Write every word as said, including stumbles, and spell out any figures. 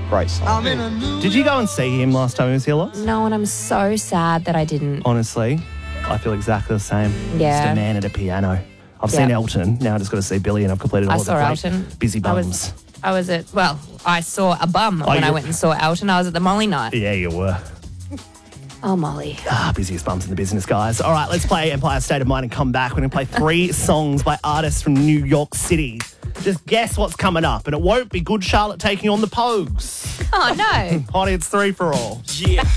Great song. Did you go and see him last time he was here, Loz? No, and I'm so sad that I didn't. Honestly, I feel exactly the same. Yeah. Just a man at a piano. I've Yeah. seen Elton. Now I just got to see Billy, and I've completed all I of saw the Elton. busy I bums. was, I was at, well, I saw a bum when I you- went and saw Elton. I was at the Molly night. Yeah, you were. Oh, Molly. Ah, busiest bums in the business, guys. All right, let's play Empire State of Mind and come back. We're going to play three songs by artists from New York City. Just guess what's coming up, and it won't be Good Charlotte taking on the Pogues. Oh, no. Honey, it's three for all. Yeah.